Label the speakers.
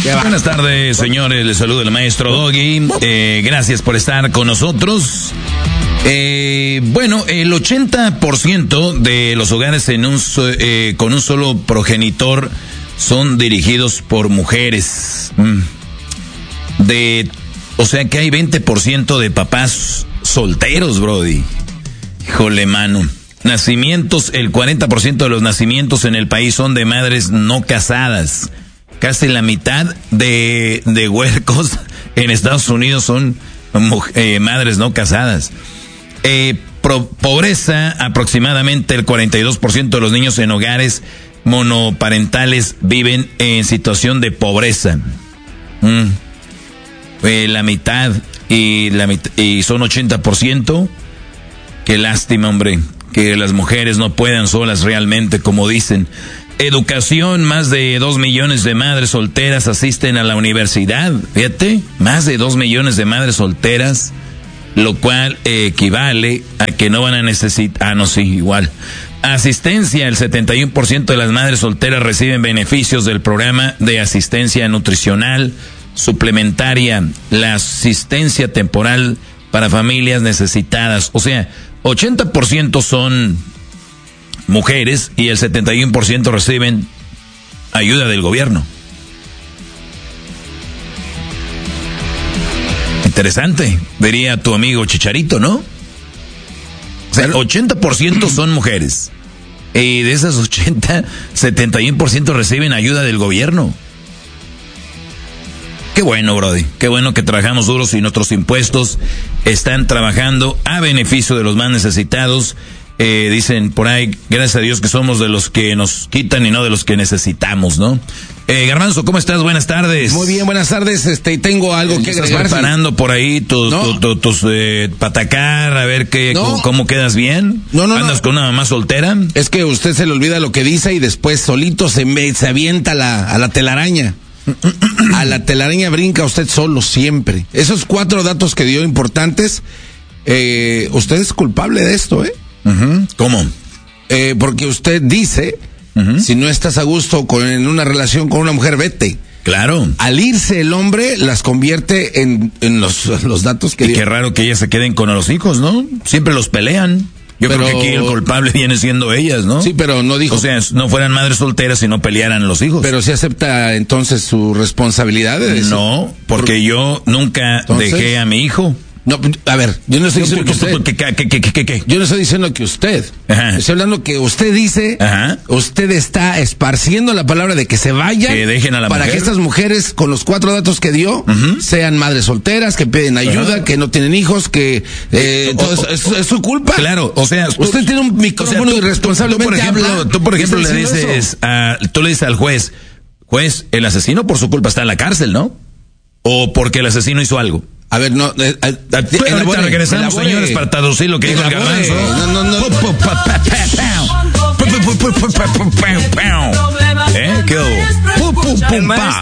Speaker 1: Buenas tardes, señores. Les saluda el maestro Doggy. Gracias por estar con nosotros. Bueno, el 80% de los hogares con un solo progenitor son dirigidos por mujeres. O sea que hay 20% de papás solteros, brody. Híjole, mano. Nacimientos, el 40% de los nacimientos en el país son de madres no casadas. Casi la mitad de huercos en Estados Unidos son madres no casadas. Pobreza, aproximadamente el 42% de los niños en hogares monoparentales viven en situación de pobreza. La mitad y son 80%. Qué lástima, hombre, que las mujeres no puedan solas realmente, como dicen. Educación, más de 2 millones de madres solteras asisten a la universidad. Fíjate, más de 2 millones de madres solteras, lo cual equivale a que no van a necesitar... no, sí, igual. Asistencia, el 71% de las madres solteras reciben beneficios del programa de asistencia nutricional suplementaria, la asistencia temporal para familias necesitadas. O sea, 80% son mujeres y el 71% reciben ayuda del gobierno. Interesante, diría tu amigo Chicharito, ¿no? O sea, 80% son mujeres. Y de esas 80, 71% reciben ayuda del gobierno. Qué bueno, brody. Qué bueno que trabajamos duros y nuestros impuestos están trabajando a beneficio de los más necesitados. Dicen por ahí, gracias a Dios que somos de los que nos quitan y no de los que necesitamos, ¿no? Garbanzo, ¿cómo estás? Buenas tardes.
Speaker 2: Muy bien, buenas tardes. Tengo algo que agregar.
Speaker 1: ¿Estás preparando por ahí tus patacar? A ver cómo quedas bien.
Speaker 2: No.
Speaker 1: ¿Andas con una mamá soltera?
Speaker 2: Es que usted se le olvida lo que dice y después solito se avienta a la telaraña. A la telaraña brinca usted solo siempre. Esos 4 datos que dio importantes, usted es culpable de esto, ¿eh?
Speaker 1: ¿Cómo?
Speaker 2: Porque usted dice, si no estás a gusto en una relación con una mujer, vete.
Speaker 1: Claro.
Speaker 2: Al irse el hombre, las convierte en los datos que dio.
Speaker 1: Qué raro que ellas se queden con los hijos, ¿no? Siempre los pelean. Yo creo que aquí el culpable viene siendo ellas, ¿no?
Speaker 2: Sí, pero no dijo...
Speaker 1: O sea, no fueran madres solteras y no pelearan los hijos.
Speaker 2: Pero sí acepta entonces su responsabilidad de decir...
Speaker 1: No, porque yo nunca dejé a mi hijo.
Speaker 2: No, a ver, yo no estoy diciendo que usted...
Speaker 1: ¿Qué?
Speaker 2: Yo no estoy diciendo que usted.
Speaker 1: Ajá.
Speaker 2: Estoy hablando que usted dice...
Speaker 1: Ajá.
Speaker 2: Usted está esparciendo la palabra de que se vayan...
Speaker 1: Que dejen a la
Speaker 2: para
Speaker 1: mujer.
Speaker 2: Que estas mujeres, con los 4 datos que dio, sean madres solteras, que piden ayuda, que no tienen hijos, que... es su culpa.
Speaker 1: Claro, o sea...
Speaker 2: Usted tiene un micrófono y responsablemente habla...
Speaker 1: Tú, por ejemplo, le dices al juez, el asesino por su culpa está en la cárcel, ¿no? O porque el asesino hizo algo.
Speaker 2: A ver, no...
Speaker 1: ahorita regresamos, señores, para traducir lo que dijo el Garbanzo.
Speaker 2: No.
Speaker 1: ¿Qué hubo?